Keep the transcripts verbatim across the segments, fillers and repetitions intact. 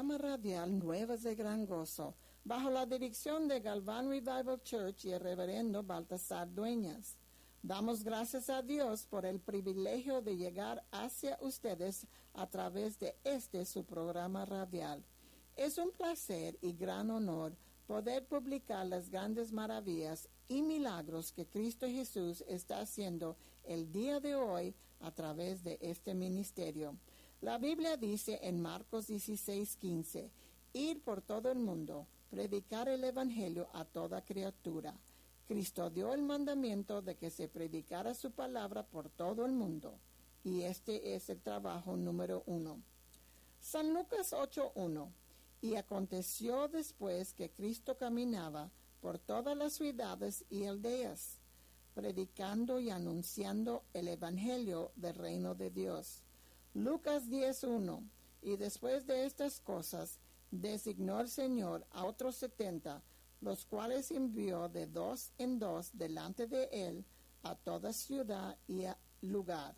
programa radial Nuevas de Gran Gozo, bajo la dirección de Galván Revival Church y el reverendo Baltasar Dueñas. Damos gracias a Dios por el privilegio de llegar hacia ustedes a través de este su programa radial. Es un placer y gran honor poder publicar las grandes maravillas y milagros que Cristo Jesús está haciendo el día de hoy a través de este ministerio. La Biblia dice en Marcos dieciséis quince, ir por todo el mundo, predicar el Evangelio a toda criatura. Cristo dio el mandamiento de que se predicara su palabra por todo el mundo, y este es el trabajo número uno. San Lucas ocho uno. Y aconteció después que Cristo caminaba por todas las ciudades y aldeas, predicando y anunciando el Evangelio del reino de Dios. Lucas diez uno. Y después de estas cosas, designó el Señor a otros setenta, los cuales envió de dos en dos delante de él a toda ciudad y a lugar.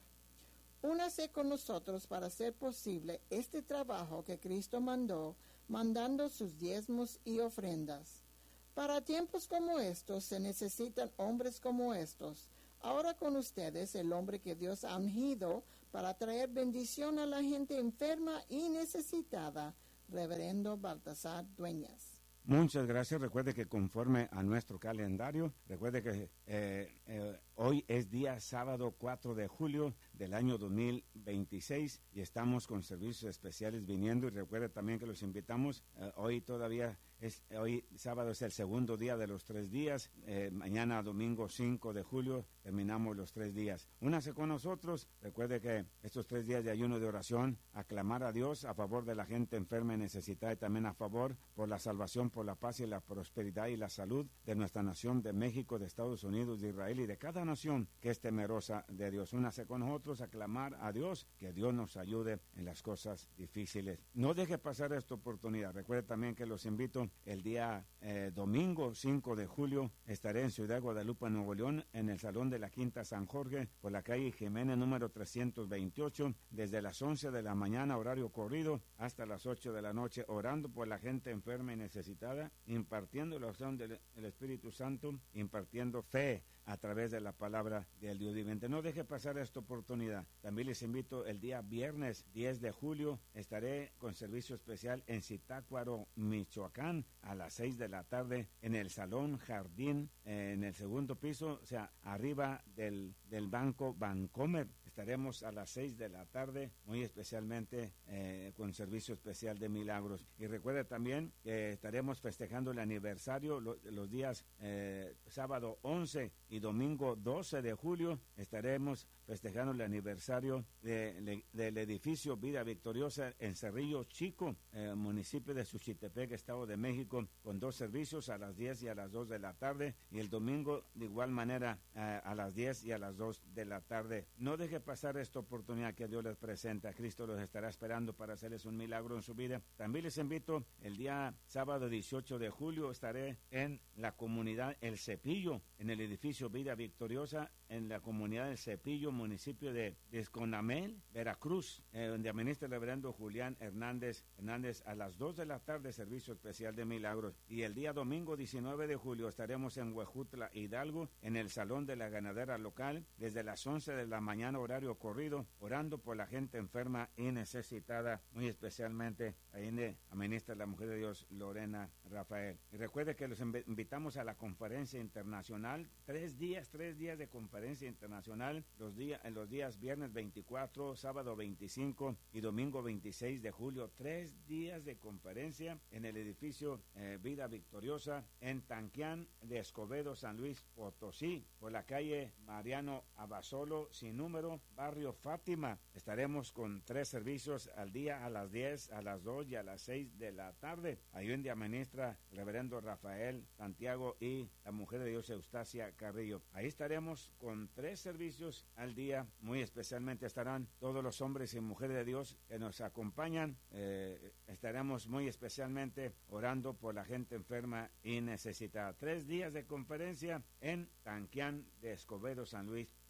Únase con nosotros para hacer posible este trabajo que Cristo mandó, mandando sus diezmos y ofrendas. Para tiempos como estos se necesitan hombres como estos. Ahora con ustedes el hombre que Dios ha ungido para traer bendición a la gente enferma y necesitada, reverendo Baltasar Dueñas. Muchas gracias. Recuerde que conforme a nuestro calendario, recuerde que eh, eh, hoy es día sábado cuatro de julio del año dos mil veintiséis y estamos con servicios especiales viniendo. Y recuerde también que los invitamos. Eh, hoy todavía es, hoy sábado es el segundo día de los tres días. Eh, mañana domingo cinco de julio terminamos los tres días. Únase con nosotros. Recuerde que estos tres días de ayuno de oración, aclamar a Dios a favor de la gente enferma y necesitada y también a favor por la salvación, por la paz y la prosperidad y la salud de nuestra nación, de México, de Estados Unidos, de Israel y de cada nación que es temerosa de Dios. Únase con nosotros a clamar a Dios, que Dios nos ayude en las cosas difíciles. No deje pasar esta oportunidad. Recuerde también que los invito el día eh, domingo cinco de julio, estaré en Ciudad Guadalupe, Nuevo León, en el Salón de la Quinta San Jorge, por la calle Jiménez número trescientos veintiocho, desde las once de la mañana, horario corrido, hasta las ocho de la noche, orando por la gente enferma y necesitada, impartiendo la oración del el Espíritu Santo, impartiendo fe a través de la palabra del Dios viviente. No deje pasar esta oportunidad. También les invito el día viernes diez de julio, estaré con servicio especial en Zitácuaro, Michoacán, a las seis de la tarde, en el Salón Jardín, eh, en el segundo piso, o sea, arriba del, del Banco Bancomer. Estaremos a las seis de la tarde, muy especialmente eh, con servicio especial de milagros. Y recuerde también que estaremos festejando el aniversario lo, los días eh, sábado once y domingo doce de julio. Estaremos festejando el aniversario de, de, del edificio Vida Victoriosa en Cerrillo Chico, eh, municipio de Suchitepec, Estado de México, con dos servicios a las diez y a las dos de la tarde, y el domingo de igual manera eh, a las diez y a las dos de la tarde. No deje pasar esta oportunidad que Dios les presenta. Cristo los estará esperando para hacerles un milagro en su vida. También les invito el día sábado dieciocho de julio, estaré en la comunidad El Cepillo, en el edificio Vida Victoriosa, en la comunidad del Cepillo, municipio de Esconamel, Veracruz, eh, donde administra el reverendo Julián Hernández Hernández a las dos de la tarde, servicio especial de milagros. Y el día domingo diecinueve de julio estaremos en Huejutla, Hidalgo, en el Salón de la Ganadera local, desde las once de la mañana, horario corrido, orando por la gente enferma y necesitada, muy especialmente ahí donde administra la mujer de Dios, Lorena Rafael. Y recuerde que los invitamos a la conferencia internacional, tres días, tres días de conferencia internacional, los días, en los días viernes veinticuatro, sábado veinticinco y domingo veintiséis de julio, tres días de conferencia en el edificio eh, Vida Victoriosa en Tanquián de Escobedo, San Luis Potosí, por la calle Mariano Abasolo, sin número, barrio Fátima. Estaremos con tres servicios al día, a las diez, a las dos y a las seis de la tarde. Ahí donde administra el reverendo Rafael Santiago y la mujer de Dios Eustacia Carrillo. Ahí estaremos con tres servicios al día. Muy especialmente estarán todos los hombres y mujeres de Dios que nos acompañan. Eh, estaremos muy especialmente orando por la gente enferma y necesitada. Tres días de conferencia en Tanquián de Escobedo, San Luis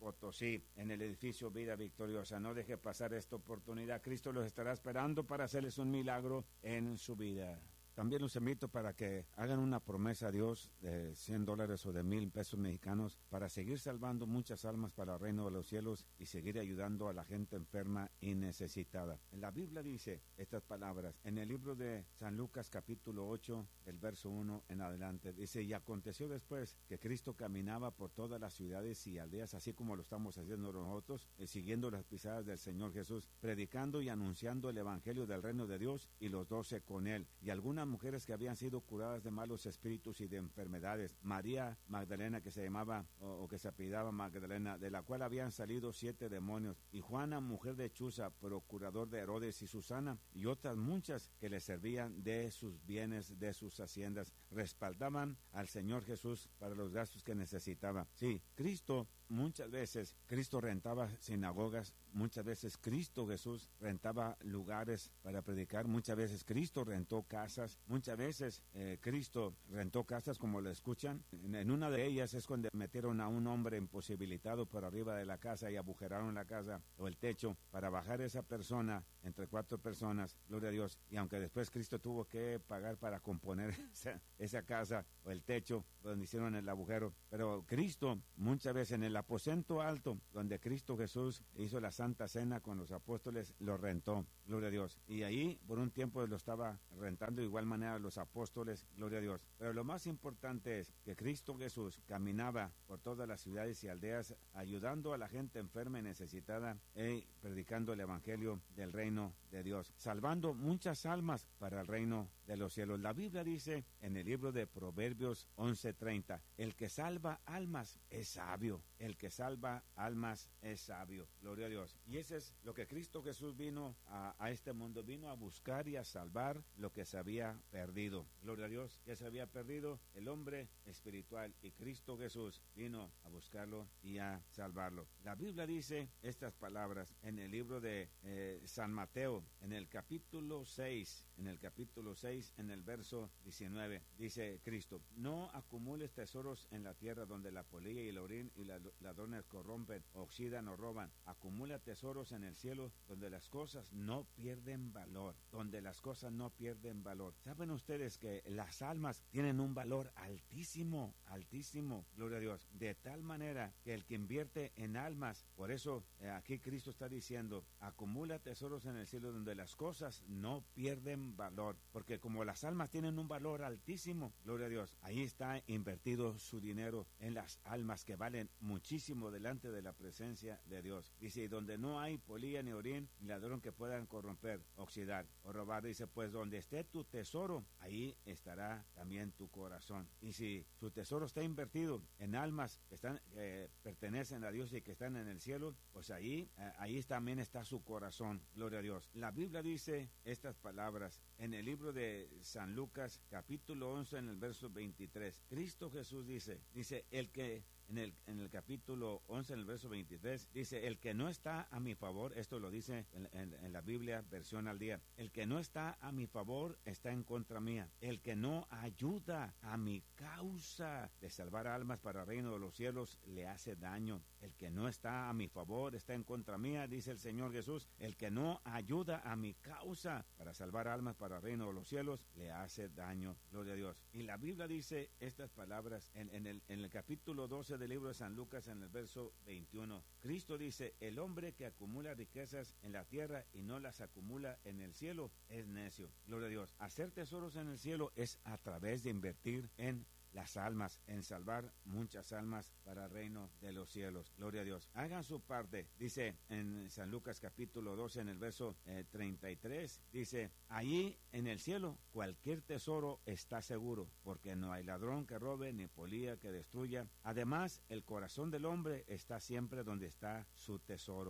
Potosí, en el edificio Vida Victoriosa. No deje pasar esta oportunidad. Cristo los estará esperando para hacerles un milagro en su vida. También los invito para que hagan una promesa a Dios de cien dólares o de mil pesos mexicanos para seguir salvando muchas almas para el reino de los cielos y seguir ayudando a la gente enferma y necesitada. La Biblia dice estas palabras en el libro de San Lucas capítulo ocho, el verso uno en adelante. Dice, y aconteció después que Cristo caminaba por todas las ciudades y aldeas, así como lo estamos haciendo nosotros, eh, siguiendo las pisadas del Señor Jesús, predicando y anunciando el evangelio del reino de Dios, y los doce con él, y algunas mujeres que habían sido curadas de malos espíritus y de enfermedades. María Magdalena, que se llamaba o, o que se apellidaba Magdalena, de la cual habían salido siete demonios, y Juana, mujer de Chuza, procurador de Herodes, y Susana, y otras muchas que le servían de sus bienes, de sus haciendas, respaldaban al Señor Jesús para los gastos que necesitaba. Sí, Cristo, muchas veces, Cristo rentaba sinagogas, muchas veces Cristo Jesús rentaba lugares para predicar, muchas veces Cristo rentó casas, muchas veces eh, Cristo rentó casas, como lo escuchan. En, en una de ellas es cuando metieron a un hombre imposibilitado por arriba de la casa y agujeraron la casa o el techo para bajar esa persona entre cuatro personas, gloria a Dios. Y aunque después Cristo tuvo que pagar para componer esa, esa casa o el techo donde hicieron el agujero, pero Cristo muchas veces en el aposento alto donde Cristo Jesús hizo la Santa Cena con los apóstoles, lo rentó, gloria a Dios. Y ahí por un tiempo lo estaba rentando de igual manera los apóstoles, gloria a Dios. Pero lo más importante es que Cristo Jesús caminaba por todas las ciudades y aldeas ayudando a la gente enferma y necesitada y predicando el evangelio del reino de Dios, salvando muchas almas para el reino de los cielos. La Biblia dice en el libro de Proverbios once treinta, el que salva almas es sabio, el que salva almas es sabio, gloria a Dios. Y ese es lo que Cristo Jesús vino a, a este mundo, vino a buscar y a salvar lo que se había perdido, gloria a Dios. Que se había perdido el hombre espiritual, y Cristo Jesús vino a buscarlo y a salvarlo. La Biblia dice estas palabras en el libro de eh, San Mateo, en el capítulo seis, en el capítulo seis, en el verso diecinueve, dice Cristo, no acumules tesoros en la tierra donde la polilla y el orín y los ladrones corrompen, oxidan o roban. Acumula tesoros en el cielo donde las cosas no pierden valor, donde las cosas no pierden valor. ¿Saben ustedes que las almas tienen un valor altísimo, altísimo, gloria a Dios? De tal manera que el que invierte en almas, por eso eh, aquí Cristo está diciendo, acumula tesoros en el cielo donde las cosas no pierden valor, porque como las almas tienen un valor altísimo, gloria a Dios, ahí está invertido su dinero en las almas que valen muchísimo delante de la presencia de Dios. Dice, donde no hay polilla ni orín ni ladrón que puedan corromper, oxidar o robar, dice, pues donde esté tu tesoro, ahí estará también tu corazón. Y si tu tesoro está invertido en almas que están eh, pertenecen a Dios y que están en el cielo, pues ahí, eh, ahí también está su corazón, gloria a Dios. La Biblia dice estas palabras en el libro de San Lucas, capítulo once, en el verso veintitrés. Cristo Jesús dice, dice, el que En el, en el capítulo once, en el verso veintitrés, dice, el que no está a mi favor, esto lo dice en, en, en la Biblia, versión al día, el que no está a mi favor está en contra mía. El que no ayuda a mi causa de salvar almas para el reino de los cielos, le hace daño. El que no está a mi favor está en contra mía, dice el Señor Jesús. El que no ayuda a mi causa para salvar almas para el reino de los cielos, le hace daño, gloria a Dios. Y la Biblia dice estas palabras en, en, el, en el capítulo doce del libro de San Lucas, en el verso veintiuno. Cristo dice, el hombre que acumula riquezas en la tierra y no las acumula en el cielo es necio, gloria a Dios. Hacer tesoros en el cielo es a través de invertir en las almas, en salvar muchas almas para el reino de los cielos, gloria a Dios. Hagan su parte, dice en San Lucas capítulo doce, en el verso eh, treinta y tres, dice, allí en el cielo cualquier tesoro está seguro, porque no hay ladrón que robe ni polilla que destruya. Además, el corazón del hombre está siempre donde está su tesoro.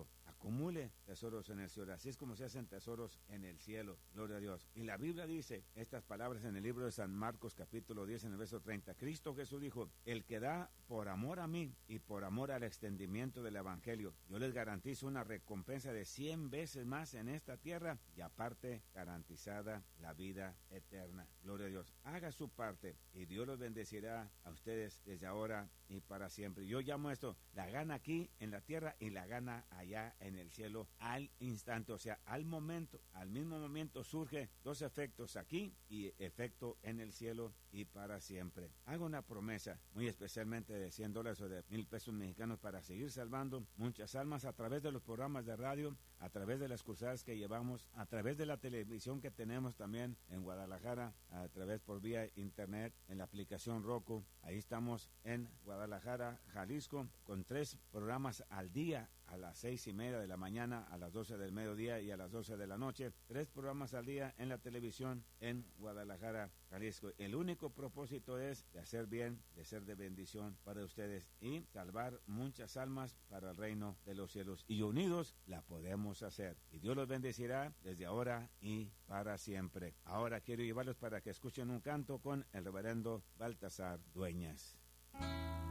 acumule tesoros en el cielo. Así es como se hacen tesoros en el cielo. Gloria a Dios. Y la Biblia dice estas palabras en el libro de San Marcos, capítulo diez, en el verso treinta. Cristo Jesús dijo: el que da por amor a mí y por amor al extendimiento del evangelio, yo les garantizo una recompensa de cien veces más en esta tierra, y aparte garantizada la vida eterna. Gloria a Dios. Haga su parte y Dios los bendecirá a ustedes desde ahora y para siempre. Yo llamo esto la gana aquí en la tierra y la gana allá en el cielo al instante, o sea, al momento, al mismo momento surge dos efectos aquí y efecto en el cielo y para siempre. Hago una promesa, muy especialmente de cien dólares o de mil pesos mexicanos, para seguir salvando muchas almas a través de los programas de radio, a través de las cruzadas que llevamos, a través de la televisión que tenemos también en Guadalajara, a través por vía internet, en la aplicación Roku. Ahí estamos en Guadalajara, Jalisco, con tres programas al día, a las seis y media de la mañana, a las doce del mediodía y a las doce de la noche. Tres programas al día en la televisión en Guadalajara, Jalisco. El único propósito es de hacer bien, de ser de bendición para ustedes y salvar muchas almas para el reino de los cielos. Y unidos la podemos hacer. Y Dios los bendecirá desde ahora y para siempre. Ahora quiero llevarlos para que escuchen un canto con el reverendo Baltasar Dueñas.